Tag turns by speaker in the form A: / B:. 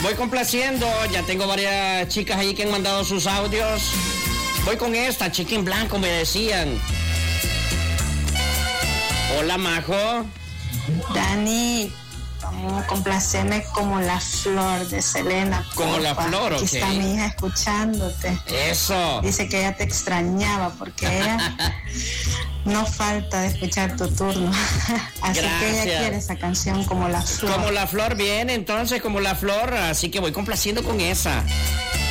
A: Voy complaciendo, ya tengo varias chicas ahí que han mandado sus audios. Voy con esta, chica en blanco, me decían. Hola, Majo.
B: Dani, vamos a complacerme como la flor de Selena.
A: Como la flor,
B: Aquí está mi hija escuchándote.
A: Eso.
B: Dice que ella te extrañaba porque ella no falta de escuchar tu turno. Así
A: Gracias.
B: que ella quiere esa canción como la flor.
A: Como la flor viene, entonces, como la flor, así que voy complaciendo con esa.